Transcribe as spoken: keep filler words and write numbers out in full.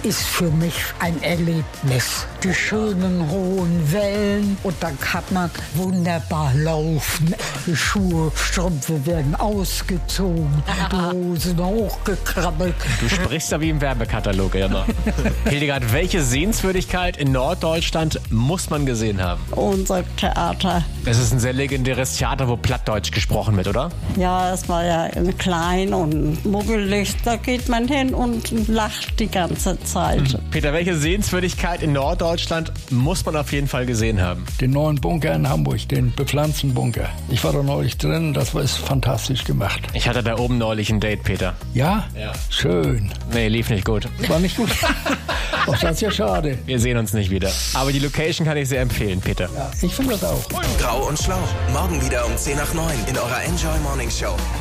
ist für mich ein Erlebnis. Die schönen hohen Wellen und dann kann man wunderbar laufen. Die Schuhe, Strümpfe werden ausgezogen, die Hosen hochgekrabbelt. Du sprichst ja wie im Werbekatalog, Irma. Hildegard, welche Sehenswürdigkeit in Norddeutschland muss man gesehen haben? Unser Theater. Es ist ein sehr legendäres Theater, wo Plattdeutsch gesprochen wird, oder? Ja, es war ja klein und muggelig. Da geht man hin und lacht die ganze Zeit. Mhm. Peter, welche Sehenswürdigkeit in Norddeutschland muss man auf jeden Fall gesehen haben? Den neuen Bunker in Hamburg, den bepflanzten Bunker. Ich war da neulich drin, das war ist fantastisch gemacht. Ich hatte da oben neulich ein Date, Peter. Ja? Ja. Schön. Nee, lief nicht gut. War nicht gut? Ach, das ist ja schade. Wir sehen uns nicht wieder. Aber die Location kann ich sehr empfehlen, Peter. Ja, ich finde das auch. Grau und Schlau. Morgen wieder um zehn nach neun in eurer Enjoy Morning Show.